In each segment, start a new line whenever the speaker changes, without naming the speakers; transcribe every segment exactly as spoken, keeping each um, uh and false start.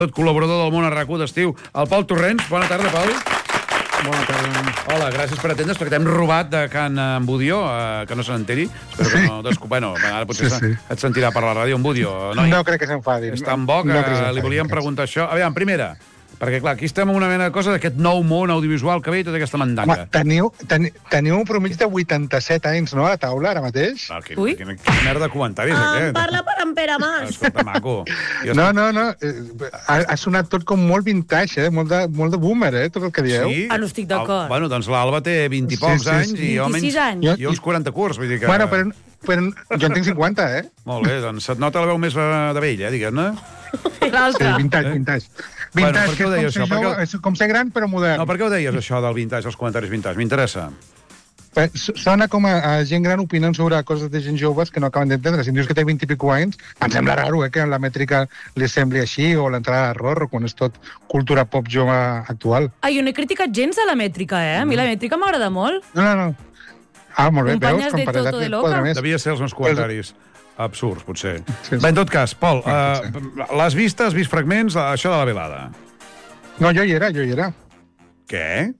col·laborador del Món a RAC u d'estiu, el Pol Torrents. Bona tarda, Pol.
Bona tarda.
Hola, gràcies per atendre's, perquè t'hem robat de Can Budio, eh, que no se n'enteri. Espero que no descu... Bueno, ara potser
Sí, sí.
et sentirà per la ràdio en Budio. Noi,
No crec que s'enfadi.
és tan bo que
No crec que s'enfadi,
li volíem
aquest.
preguntar això. Aviam, primera, perquè, clar, aquí estem en una mena de cosa d'aquest nou món audiovisual que ve i tota aquesta
Home,
mandanga.
teniu, ten, teniu un promig de vuitanta-set anys, no, a la taula, ara mateix?
Ah, quin,
Ui.
quina, quina merda de comentaris,
Em
aquest.
parla per en Pere Mas.
Escolta, maco. Jo
No, no, no. eh, Ha, ha sonat tot com molt vintage, eh? Molt de, molt de boomer, eh? Tot el que dieu.
Sí?
Ah, no estic d'acord.
Ah, bueno, doncs l'Alba té vint i
Sí,
pocs
sí,
anys
sí.
i jo menys...
vint-i-sis anys.
Jo-
I uns quaranta curts, vull dir que...
Bueno, però, però jo en tinc cinquanta, eh?
Molt bé, doncs se't nota la veu més eh, de vell, eh, diguem-ne.
I
Sí,
l'altre.
vintage,
Eh?
vintage.
Bueno,
Vintage,
per què
que
ho
és
deies,
com,
això?
ser
Per què-
jove, és com ser gran però modern.
No, per què ho deies, això del vintage, els comentaris vintage? M'interessa.
Eh, Sona com a, a gent gran opinant sobre coses de gent joves que no acaben d'entendre. Si em dius que té vint i pico anys, em sembla raro, eh, que la mètrica li sembli així, o l'entrada d'error, o quan és tot cultura pop jove actual.
Ai, jo no he criticat gens a la mètrica, eh? A mi la mètrica m'agrada molt.
No, no, no. Ah, molt bé,
Companyes
veus?
de
Com per
Toto de
et
Loca.
quadra més.
Devia ser els meus comentaris absurds, potser.
Sí, sí.
Bé, en tot cas, Pol,
Ah,
uh, l'has vist, has vist fragments, això de la velada?
No, jo hi era, jo hi era.
Què?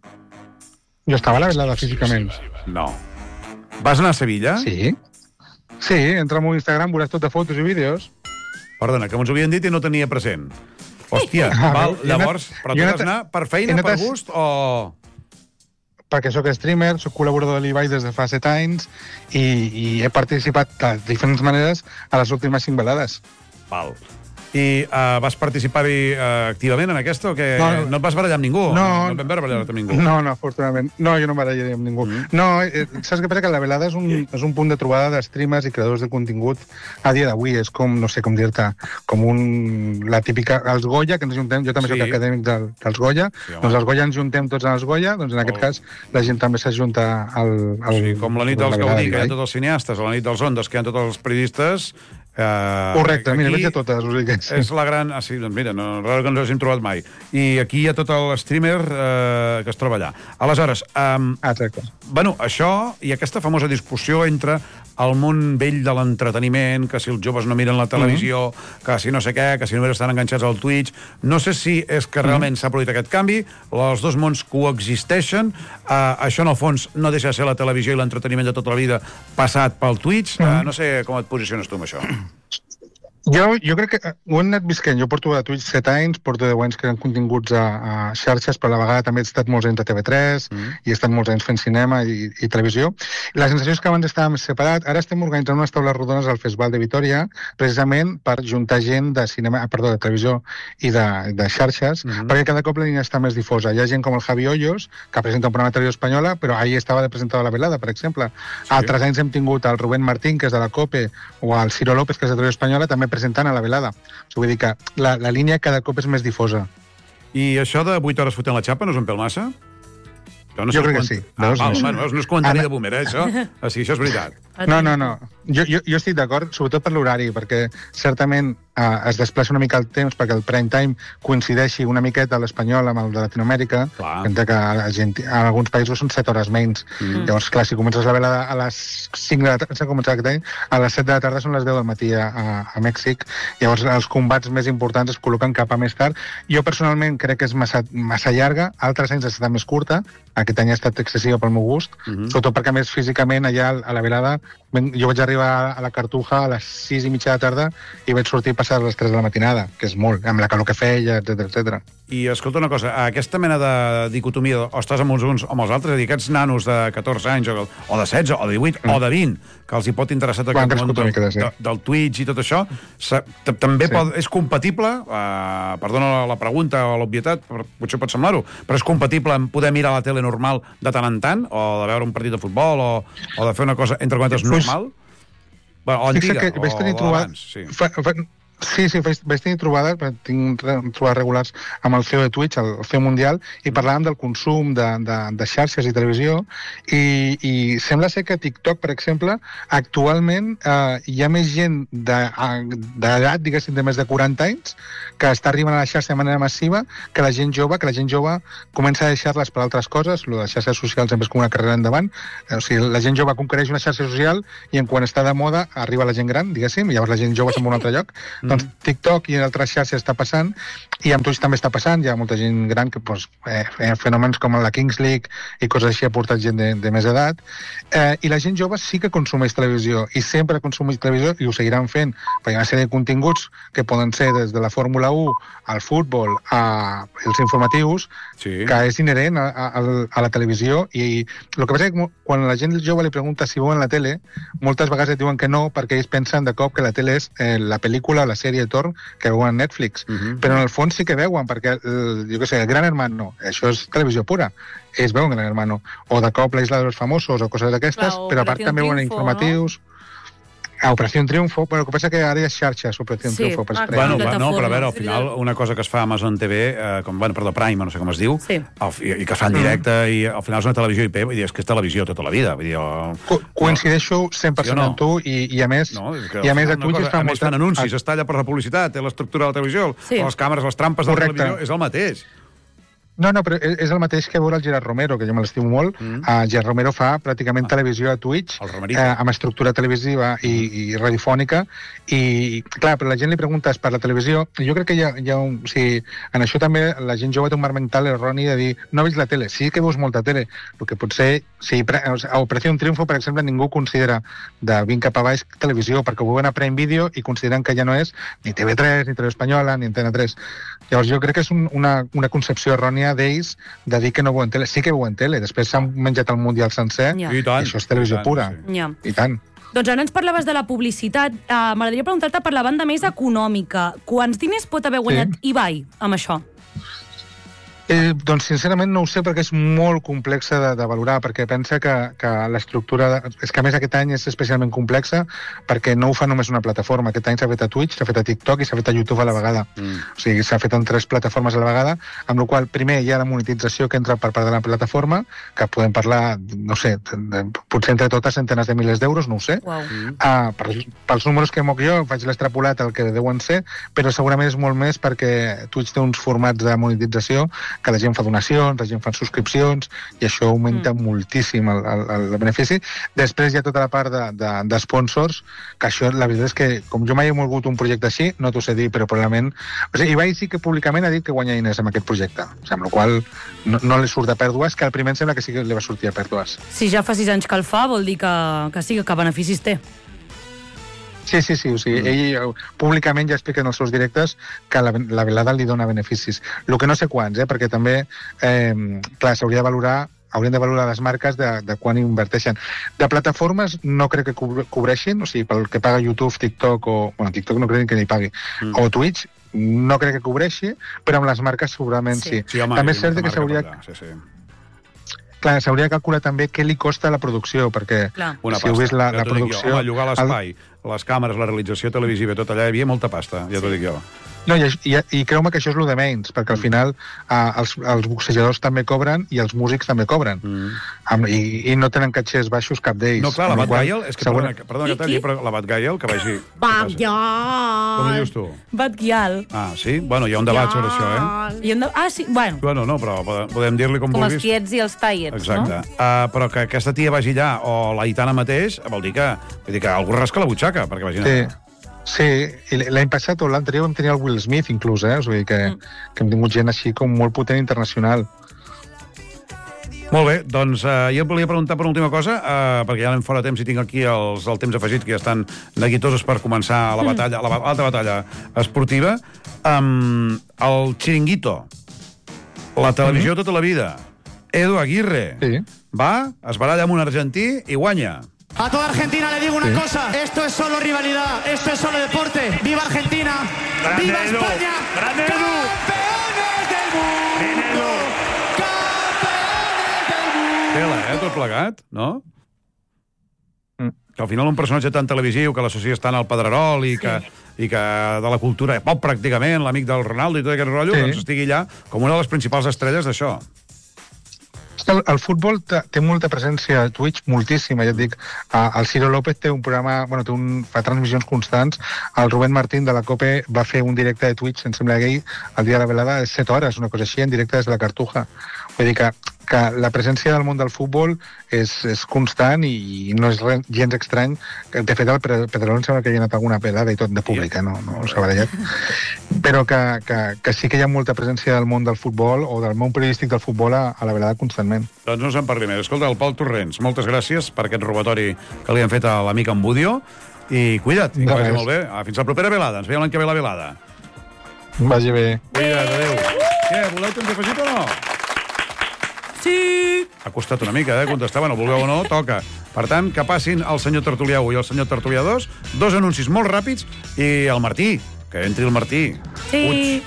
Jo estava a la velada físicament.
No. Vas anar a Sevilla?
Sí. Sí, entra al meu Instagram, veuràs tot de fotos i vídeos.
Perdona, que ens ho havien dit i no tenia present. Hòstia,
Ah,
val,
jo he anat-
llavors, però
jo
tu
he
vas
anat-
anar per
he
feina,
anat
per
a-
gust, o...
Perquè sóc streamer, sóc col·laborador de l'Ibai des de fa set anys i, i he participat de diferents maneres a les últimes cinc velades.
Val. I uh, vas participar-hi uh, activament en aquesta o que
No,
no,
no.
no et vas barallar amb ningú?
No.
No et vam veure barallar-te amb ningú?
No, no, afortunadament. No, jo no m'agradaria amb ningú.
Mm.
No, eh, saps què passa? Que la velada és un, és un punt de trobada de streamers i creadors de contingut a dia d'avui. És com, no sé com dir-te, com un... la típica... Els Goya, que ens juntem, jo també
Sí.
soc acadèmic del, dels Goya,
Sí, home.
doncs els Goya ens juntem tots en els Goya, doncs en aquest
Molt.
cas la gent també s'ajunta al... al
Sí, com la nit dels
a velada
Gaudí, que hi ha
d'Ibai.
tots els cineastes, o la nit dels Ondes, que hi ha tots els periodistes... Eh,
Correcte, mira,
aquí
veig de totes, o sigui que sí.
És la gran... Ah, sí, doncs mira, no, raro que no ens hàgim trobat mai. I aquí hi ha tot el streamer eh, que es troba allà. Aleshores, um,
Ah, exacte.
bueno, això i aquesta famosa discussió entre el món vell de l'entreteniment, que si els joves no miren la televisió, mm -hmm. que si no sé què, que si només estan enganxats al Twitch... No sé si és que realment mm -hmm. s'ha produït aquest canvi, els dos mons coexisteixen, eh, això en el fons no deixa de ser la televisió i l'entreteniment de tota la vida passat pel Twitch. Mm -hmm. eh, no sé com et posiciones tu amb això.
Jo, jo crec que eh, ho hem anat visquent. Jo porto a Twitch set anys, porto deu anys creant continguts a, a xarxes, però a la vegada també he estat molts anys a T V tres mm. i he estat molts anys fent cinema i, i televisió. I la sensació és que abans estàvem separats. Ara estem organitzant unes taules rodones al Festival de Vitoria, precisament per juntar gent de cinema, ah, perdó, de televisió i de, de xarxes, mm. perquè cada cop la línia està més difosa. Hi ha gent com el Javi Hoyos, que presenta un programa de televisió espanyola, però ahir estava de presentar la velada, per exemple. Sí. Altres anys hem tingut el Rubén Martín, que és de la COPE, o el Ciro López, que és de televisió espanyola, també presentant a la velada. O sigui, vull dir que la, la línia cada cop és més difosa.
I això de vuit hores fotent la xapa no és un pèl massa? Jo, no
Jo crec que
quant...
sí.
Ah,
Veus?
val, bueno, veus, no és comentari
Ara-
de boomer, eh, això? Ah, sí, això és veritat.
No, no, no. Jo, jo, jo estic d'acord, sobretot per l'horari, perquè certament eh, es desplaça una mica el temps perquè el prime time coincideixi una miqueta l'espanyol amb el de Latinoamèrica,
Clar.
mentre que a, Argenti- a alguns països són set hores menys. Mm. Llavors, clar, si comences la velada a les cinc de la tarda, s'ha començat aquest any, a les set de la tarda són les deu del matí a, a, a Mèxic. Llavors, els combats més importants es col·loquen cap a més tard. Jo, personalment, crec que és massa, massa llarga. Altres anys ha estat més curta. Aquest any ha estat excessiva pel meu gust,
Mm -hmm.
sobretot perquè, a més, físicament, allà a la velada, ben- jo vaig arribar a la Cartuja a les sis i mitja de la tarda i vaig sortir passades les tres de la matinada, que és molt, amb la calor que feia, etcètera, etcètera.
I escolta una cosa, aquesta mena de dicotomia, o estàs amb uns uns o amb els altres, és a dir, aquests nanos de catorze anys, o, o de setze, o de divuit, mm. o de vint, que els hi pot interessar tot
Quan
aquest
crescut
món
una
del,
miqueta, sí.
de, del Twitch i tot això, sa- t- també
Sí.
pot, és compatible, uh, perdona la pregunta o l'obvietat, però potser pot semblar-ho, però és compatible amb poder mirar la tele normal de tant en tant, o de veure un partit de futbol, o, o de fer una cosa, entre cometes,
Pues-
normal? Bueno, o
Fixa
antiga,
que vaig
o
tenir trobat...
d'abans, sí.
Fa, fa, sí, sí, vaig, vaig tenir trobades, perquè tinc re- trobades regulars amb el C E O de Twitch, el, el C E O mundial, i parlàvem del consum de, de, de xarxes i televisió, i, i sembla ser que a TikTok, per exemple, actualment eh, hi ha més gent d'edat, de, diguéssim, de més de quaranta anys, que està arribant a la xarxa de manera massiva, que la gent jove, que la gent jove comença a deixar-les per altres coses. Lo de les xarxes socials sempre és com una carrera endavant. Eh, o sigui, la gent jove conquereix una xarxa social i en quan està de moda arriba la gent gran, diguéssim, i llavors la gent jove se'n va a un altre lloc. Doncs TikTok i en altres xarxes està passant, i amb Twitch també està passant, hi ha molta gent gran que doncs, eh, fenòmens com la Kings League i coses així ha portat gent de, de més edat, eh, i la gent jove sí que consumeix televisió, i sempre consumeix televisió, i ho seguiran fent, perquè hi ha una sèrie de continguts que poden ser des de la Fórmula u al futbol, a els informatius, sí. que és inherent a, a, a la televisió, i el que passa és que quan la gent jove li pregunta si veuen la tele, moltes vegades diuen que no, perquè ells pensen de cop que la tele és eh, la pel·lícula o la sèrie de torn que veuen a Netflix, uh-huh. però en el fons sí que veuen, perquè el, jo què sé, el Gran Hermano, això és televisió pura, ells veuen Gran Hermano, o de cop la Isla de los Famosos o coses d'aquestes, però a part també veuen informatius, no? A Operació Triunfo, però el que passa que ara hi ha xarxes, Operació sí. Triunfo. Per
bueno, bueno, però a veure, al final, una cosa que es fa a Amazon T V, eh, com, bueno, perdó, Prime, no sé com es diu, sí. el, i, i que es fa en directe, mm. i al final és una televisió I P, vull dir, és que és televisió tota la vida. Vull dir, o... Co
coincideixo cent per cent no. amb tu, i, i a més,
no,
i a més a Twitch es fa
a més fan anuncis,
a...
es talla per la publicitat, té l'estructura de la televisió, sí. les càmeres, les trampes de la televisió, és el mateix.
No, no, però és el mateix que veure el Gerard Romero, que jo me l'estimo molt. Mm. Uh, Gerard Romero fa pràcticament ah. televisió a Twitch, eh, amb estructura televisiva i, i radiofònica, i clar, però la gent li preguntes per la televisió, i jo crec que hi ha, hi ha un... O sigui, en això també la gent jove té un marc mental erroni de dir, no veig la tele, sí que veus molta tele, el que potser, si a Operació Triunfo, per exemple, ningú considera de vint cap a baix televisió, perquè ho veuen a Prime Video i consideren que ja no és ni T V tres, ni T V Espanyola, ni Antena tres. Llavors jo crec que és un, una, una concepció errònia d'ells de dir que no veuen tele. Sí que veuen tele, després s'han menjat el Mundial sencer, ja. i, tant, i això és televisió
i tant,
pura.
Sí.
Ja.
I tant.
Doncs ara ens parlaves de la publicitat. Uh, M'agradaria preguntar-te per la banda més econòmica. Quants diners pot haver guanyat sí. Ibai amb això?
Eh, doncs sincerament no ho sé, perquè és molt complexa de, de valorar, perquè pensa que, que l'estructura... De... És que a més aquest any és especialment complexa perquè no ho fa només una plataforma. Aquest any s'ha fet a Twitch, s'ha fet a TikTok i s'ha fet a YouTube a la vegada. Mm. O sigui, s'ha fet en tres plataformes a la vegada, amb la qual primer hi ha la monetització que entra per part de la plataforma, que podem parlar, no sé, de, potser entre totes centenes de milers d'euros, no ho sé.
Wow.
Mm. Uh, per, pels números que moc jo, faig l'extrapolat el que deuen ser, però segurament és molt més perquè Twitch té uns formats de monetització que la gent fa donacions, la gent fa subscripcions, i això augmenta mm. moltíssim el, el, el benefici. Després hi ha tota la part de, de, de sponsors, que això, la veritat és que, com jo mai he volgut un projecte així, no t'ho sé dir, però probablement... O sigui, Ibai sí que públicament ha dit que guanya diners amb aquest projecte, o sigui, amb la qual no, no li surt de pèrdues, que al primer em sembla que sí que li va sortir a pèrdues.
Si ja fa sis anys que el fa, vol dir que, que sí, que beneficis té.
Sí, sí, sí, o sigui, mm. ell públicament ja explica en els seus directes que la, la velada li dona beneficis. El que no sé quants, eh, perquè també, eh, clar, s'hauria de valorar, haurien de valorar les marques de, de quan inverteixen. De plataformes no crec que cobreixin, o sigui, pel que paga YouTube, TikTok, o... Bueno, TikTok no crec que ni pagui. Mm. O Twitch, no crec que cobreixi, però amb les marques segurament sí. sí.
sí home,
també és cert que s'hauria... Sí, sí. Clar, s'hauria de calcular també què li costa la producció, perquè
Clar.
si pasta, heu vist la, la producció...
Jo, home, llogar l'espai, el... les càmeres, la realització televisiva, tot allà, hi havia molta pasta, ja t'ho dic jo.
No, i, i, i creu-me que això és el de menys, perquè al final eh, els, els boxejadors també cobren i els músics també cobren. Mm. Amb, i, I no tenen catxers baixos cap d'ells.
No, clar, la Bat Gael, és que, segura... perdona, perdona que talli, però la Bat Gael, que vagi...
Bat Gael!
Com ho dius tu?
Bat Gael.
Ah, sí? Bueno, hi ha un debat sobre això, eh?
Hi ha un de... Ah, sí, bueno.
Bueno, no, però podem dir-li com,
com
vulguis.
Com els tiets i els tallets,
exacte.
no?
Uh, però que aquesta tia vagi allà, o la Aitana mateix, vol dir que, vol dir que algú rasca la butxaca, perquè vagin allà.
Sí. Sí, i l'any passat o l'anterior vam tenir el Will Smith, inclús, eh? O sigui que, mm. que hem tingut gent així com molt potent internacional.
Molt bé, doncs uh, jo et volia preguntar per una última cosa, uh, perquè ja anem fora de temps i tinc aquí els, el temps afegit, que ja estan neguitosos per començar la batalla, mm. la alta batalla esportiva. Um, el Chiringuito, la televisió mm. tota la vida, Edu Aguirre, sí. va, es baralla amb un argentí i guanya.
A toda Argentina le digo una sí. cosa, esto es solo rivalidad, esto es solo deporte. ¡Viva Argentina!
Grande
¡Viva
Edu.
España!
¡Grande Edu.
¡Campeones del mundo! ¡Campeones del mundo!
Tela, eh, tot plegat, no? Mm. Que al final un personatge tan televisiu que l'associes tant al Pedrerol i, sí. que, i que de la cultura pop pràcticament, l'amic del Ronaldo i tot aquest rotllo, sí. doncs estigui allà com una de les principals estrelles d'això.
El, el futbol té molta presència a Twitch, moltíssima, ja et dic. Uh, el Ciro López té un programa, bueno, té un, fa transmissions constants. El Rubén Martín de la COPE va fer un directe de Twitch, em sembla que ell, el dia de la velada, de set hores, una cosa així, en directe des de la Cartuja. Vull dir que, que la presència del món del futbol és, és constant i no és res, gens estrany. De fet, el Pedrerol em sembla que hi ha anat alguna pelada i tot de pública, no, no s'ha barallat. Però que, que, que sí que hi ha molta presència del món del futbol o del món periodístic del futbol a, a la velada constantment.
Doncs no se'n parli més. Escolta, el Pau Torrents, moltes gràcies per aquest robatori que li han fet a l'amic en Budio i cuida't, i que vagi molt bé. Fins la propera velada. Ens veiem l'any que ve la velada.
Vagi bé.
Cuida't, adéu. Què, voleu temps afegit o no?
Sí!
Ha costat una mica, eh, contestar. Bueno, vulgueu o no, toca. Per tant, que passin el senyor Tertulià u i el senyor Tertulià dos, dos anuncis molt ràpids, i el Martí, que entri el Martí.
Sí!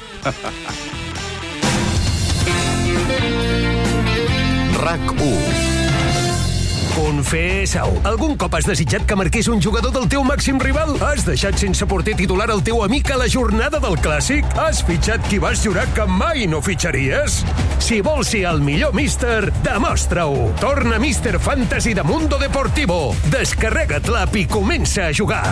RAC u. Confessa-ho. Algun cop has desitjat que marqués un jugador del teu màxim rival? Has deixat sense porter titular el teu amic a la jornada del Clàssic? Has fitxat qui vas jurar que mai no fitxaries? Si vols ser el millor míster, demostra-ho. Torna Míster Fantasy de Mundo Deportivo. Descarrega't l'app i comença a jugar.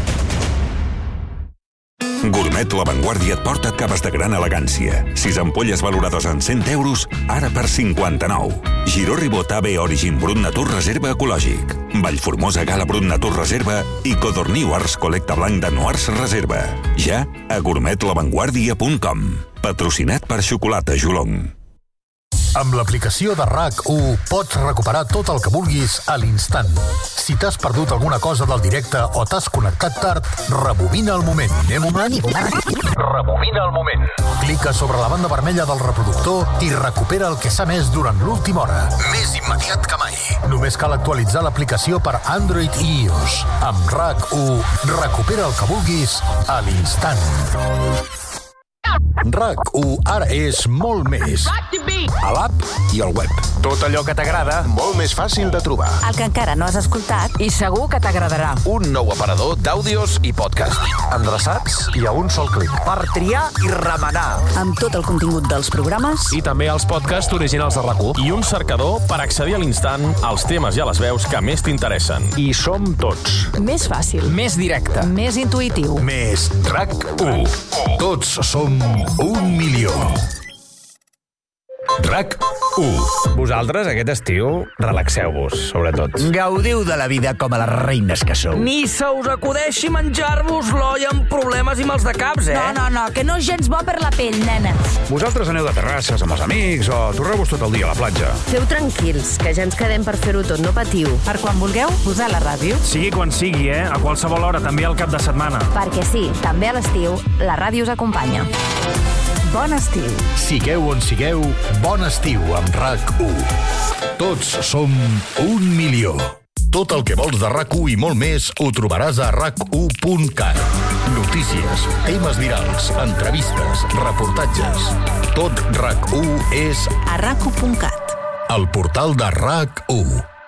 Gourmet La Vanguardia et porta cavas de gran elegància. Sis ampolles valorades en cent euros, ara per cinquanta-nou. Giró Ribot A B Origin Brut Natur Reserva Ecològic. Vallformosa Gala Brut Natur Reserva i Codorniu Ars Col·lecta Blanc de Noars Reserva. Ja a gourmet la vanguardia punt com. Patrocinat per Xocolata Jolong.
Amb l'aplicació de RAC u pots recuperar tot el que vulguis a l'instant. Si t'has perdut alguna cosa del directe o t'has connectat tard, rebobina el moment. Rebobina el moment. Clica sobre la banda vermella del reproductor i recupera el que s'ha emès durant l'última hora. Més immediat que mai. Només cal actualitzar l'aplicació per Android i iOS. Amb RAC u, recupera el que vulguis a l'instant. RAC u ara és molt més. A l'app i al web.
Tot allò que t'agrada, molt més fàcil de trobar.
El que encara no has escoltat i segur que t'agradarà.
Un nou aparador d'àudios i podcast. Endreçats i a un sol clic. Per triar i remenar.
Amb tot el contingut dels programes.
I també els podcasts originals de RAC u. I un cercador per accedir a l'instant als temes i a les veus que més t'interessen.
I som tots.
Més fàcil.
Més directe.
Més intuïtiu.
Més RAC u. Tots som un milió. RAC u.
Vosaltres, aquest estiu, relaxeu-vos, sobretot.
Gaudiu de la vida com a les reines que sou.
Ni se us acudeixi menjar-vos l'oi amb problemes i mals de caps, eh?
No, no, no, que no és gens bo per la pell, nenes.
Vosaltres aneu de terrasses amb els amics o torreu-vos tot el dia a la platja.
Feu tranquils, que ja ens quedem per fer-ho tot, no patiu.
Per quan vulgueu, posar la ràdio.
Sigui quan sigui, eh? A qualsevol hora, també al cap de setmana.
Perquè sí, també a l'estiu, la ràdio us acompanya. Bon estiu.
Sigueu on sigueu, bon estiu amb RAC u. Tots som un milió. Tot el que vols de RAC u i molt més ho trobaràs a rac u punt cat. Notícies, temes virals, entrevistes, reportatges. Tot RAC u és
a rac u punt cat.
el portal de RAC u.